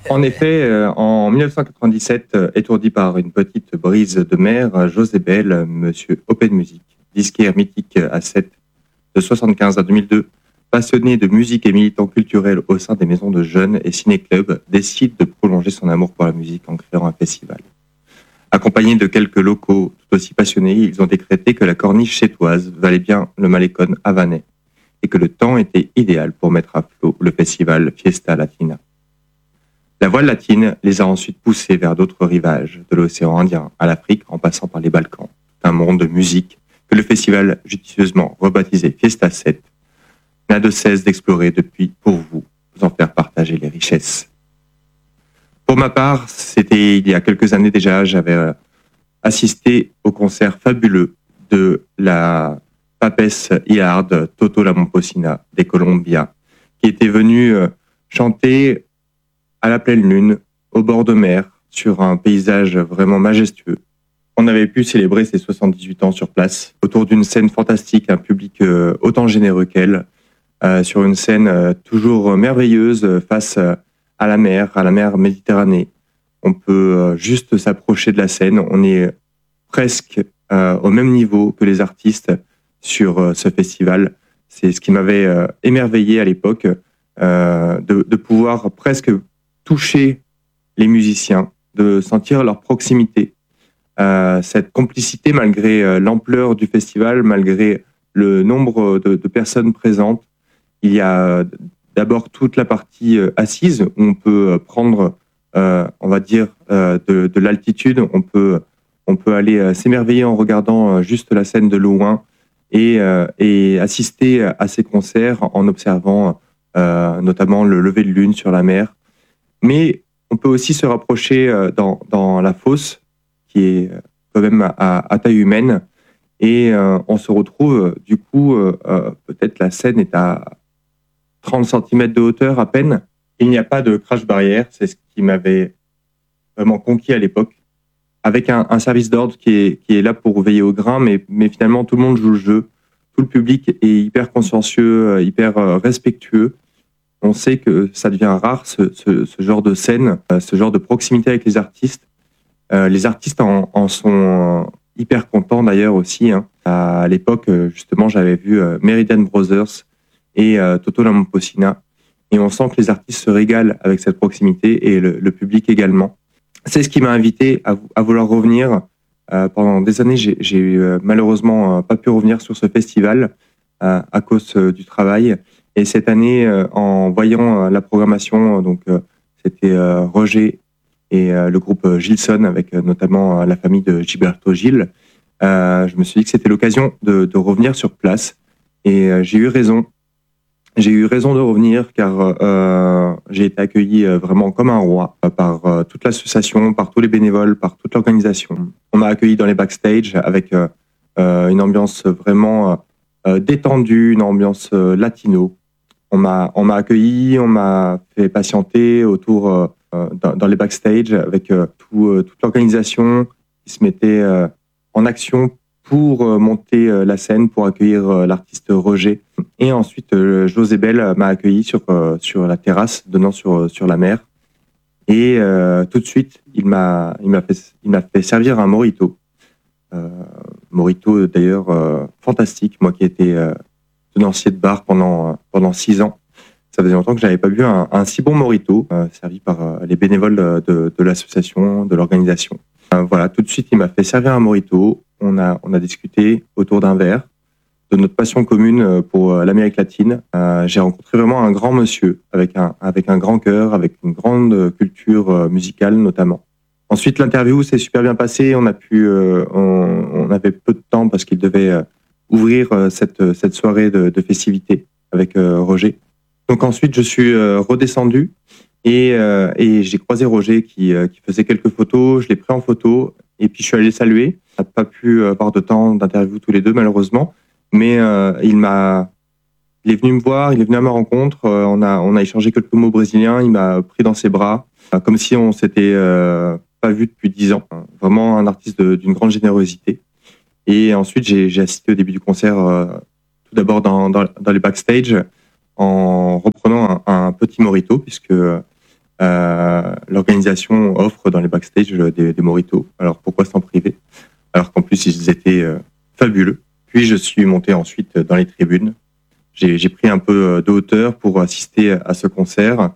En effet, en 1997, étourdi par une petite brise de mer, José Bell, monsieur Open Music, disquaire mythique à 7 de 75 à 2002, passionné de musique et militant culturel au sein des maisons de jeunes et ciné-clubs, décide de prolonger son amour pour la musique en créant un festival. Accompagnés de quelques locaux tout aussi passionnés, ils ont décrété que la corniche sétoise valait bien le Malecón havanais et que le temps était idéal pour mettre à flot le festival Fiesta Latina. La voile latine les a ensuite poussés vers d'autres rivages, de l'océan Indien à l'Afrique en passant par les Balkans. Un monde de musique que le festival, judicieusement rebaptisé Fiesta 7, n'a de cesse d'explorer depuis pour vous en faire partager les richesses. Pour ma part, c'était il y a quelques années déjà, j'avais assisté au concert fabuleux de la papesse Iard Toto La Momposina des Colombia, qui était venue chanter à la pleine lune, au bord de mer, sur un paysage vraiment majestueux. On avait pu célébrer ses 78 ans sur place, autour d'une scène fantastique, un public autant généreux qu'elle, sur une scène toujours merveilleuse face à la mer Méditerranée. On peut juste s'approcher de la scène, on est presque au même niveau que les artistes sur ce festival. C'est ce qui m'avait émerveillé à l'époque, de pouvoir presque toucher les musiciens, de sentir leur proximité, cette complicité malgré l'ampleur du festival, malgré le nombre de personnes présentes. Il y a d'abord toute la partie assise où on peut prendre, on va dire, de l'altitude. On peut aller s'émerveiller en regardant juste la scène de loin et assister à ces concerts en observant notamment le lever de lune sur la mer. Mais on peut aussi se rapprocher dans la fosse, qui est quand même à taille humaine, et on se retrouve, du coup, peut-être la scène est à 30 cm de hauteur à peine. Il n'y a pas de crash barrière, c'est ce qui m'avait vraiment conquis à l'époque, avec un service d'ordre qui est là pour veiller au grain, mais finalement tout le monde joue le jeu, tout le public est hyper consciencieux, hyper respectueux. On sait que ça devient rare, ce genre de scène, ce genre de proximité avec les artistes. Les artistes en sont hyper contents d'ailleurs aussi. Hein. À l'époque, justement, j'avais vu Meridian Brothers et Toto La Momposina. Et on sent que les artistes se régalent avec cette proximité et le public également. C'est ce qui m'a invité à vouloir revenir. Pendant des années, j'ai malheureusement pas pu revenir sur ce festival à cause du travail. Et cette année, en voyant la programmation, donc c'était Roger et le groupe Gilson, avec notamment la famille de Gilberto Gil, je me suis dit que c'était l'occasion de revenir sur place. Et j'ai eu raison. J'ai eu raison de revenir car j'ai été accueilli vraiment comme un roi par toute l'association, par tous les bénévoles, par toute l'organisation. On m'a accueilli dans les backstage avec une ambiance vraiment détendue, une ambiance latino. On m'a accueilli, on m'a fait patienter autour dans les backstage avec toute l'organisation qui se mettait en action pour monter la scène, pour accueillir l'artiste Roger. Et ensuite, José Bell m'a accueilli sur la terrasse donnant sur la mer. Et tout de suite, il m'a fait servir un mojito. Mojito d'ailleurs fantastique, moi qui étais tenancier de bar pendant 6 ans. Ça faisait longtemps que j'avais pas bu un si bon mojito servi par les bénévoles de l'association, de l'organisation. Voilà, tout de suite, il m'a fait servir un mojito. On a discuté autour d'un verre de notre passion commune pour l'Amérique latine. J'ai rencontré vraiment un grand monsieur avec un grand cœur, avec une grande culture musicale notamment. Ensuite, l'interview s'est super bien passée. On avait peu de temps parce qu'il devait ouvrir cette soirée de festivités avec Roger. Donc ensuite, je suis redescendu et j'ai croisé Roger qui faisait quelques photos. Je l'ai pris en photo et puis je suis allé le saluer. On n'a pas pu avoir de temps d'interview tous les deux malheureusement, mais il est venu me voir, il est venu à ma rencontre. On a échangé quelques mots brésiliens. Il m'a pris dans ses bras comme si on s'était pas vu depuis 10 ans. Vraiment un artiste d'une grande générosité. Et ensuite, j'ai assisté au début du concert, tout d'abord dans les backstage, en reprenant un petit mojito, puisque l'organisation offre dans les backstage des mojitos. Alors pourquoi s'en priver? Alors qu'en plus ils étaient fabuleux. Puis je suis monté ensuite dans les tribunes. J'ai pris un peu de hauteur pour assister à ce concert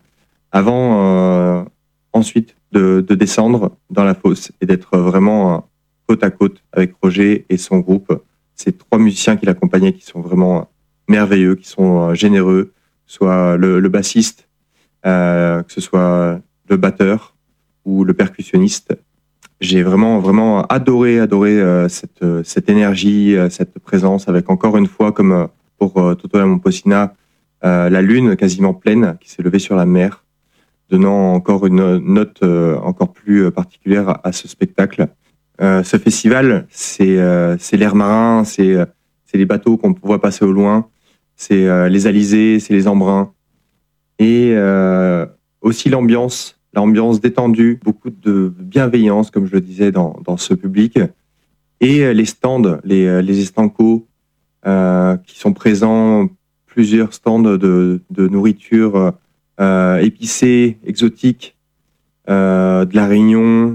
avant ensuite de descendre dans la fosse et d'être vraiment côte à côte avec Roger et son groupe. Ces 3 musiciens qui l'accompagnaient qui sont vraiment merveilleux, qui sont généreux, que ce soit le bassiste, que ce soit le batteur ou le percussionniste. J'ai vraiment adoré cette énergie, cette présence avec encore une fois, comme pour Toto la Momposina, la lune quasiment pleine qui s'est levée sur la mer, donnant encore une note encore plus particulière à ce spectacle. Ce festival, c'est l'air marin, c'est les bateaux qu'on voit passer au loin, c'est les alizés, c'est les embruns, et aussi l'ambiance détendue, beaucoup de bienveillance, comme je le disais, dans ce public, et les stands, les estancos, qui sont présents, plusieurs stands de nourriture épicée, exotique, de la Réunion,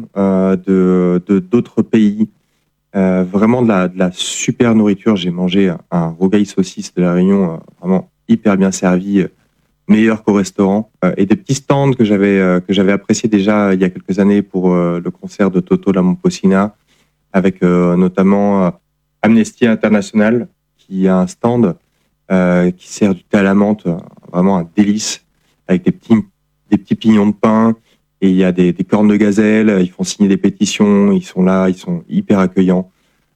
d'autres pays, vraiment de la super nourriture. J'ai mangé un rogaille saucisse de la Réunion, vraiment hyper bien servi, meilleur qu'au restaurant, et des petits stands que j'avais apprécié déjà il y a quelques années pour le concert de Toto la Momposina, avec notamment Amnesty International, qui a un stand qui sert du thé à la menthe, vraiment un délice, avec des petits pignons de pain, et il y a des cornes de gazelle, ils font signer des pétitions, ils sont là, ils sont hyper accueillants.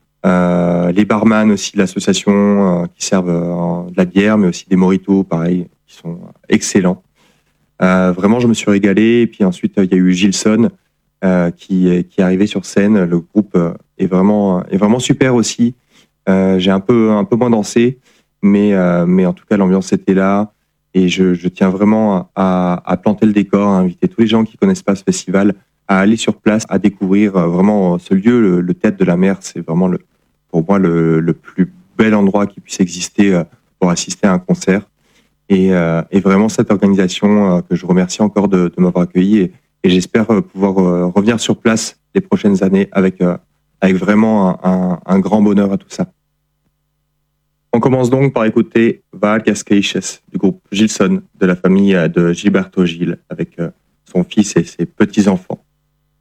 Les barman aussi de l'association qui servent de la bière, mais aussi des mojitos, pareil, qui sont excellents. Vraiment, je me suis régalé. Et puis ensuite, il y a eu Gilson qui est arrivé sur scène. Le groupe est vraiment super aussi. J'ai un peu moins dansé, mais en tout cas, l'ambiance était là. Et je tiens vraiment à planter le décor, à inviter tous les gens qui connaissent pas ce festival à aller sur place, à découvrir vraiment ce lieu. Le Théâtre de la Mer, c'est vraiment pour moi le plus bel endroit qui puisse exister pour assister à un concert. Et vraiment cette organisation que je remercie encore de m'avoir accueilli, et j'espère pouvoir revenir sur place les prochaines années avec vraiment un grand bonheur à tout ça. On commence donc par écouter Vargas Queixas du groupe Gilson, de la famille de Gilberto Gil, avec son fils et ses petits-enfants.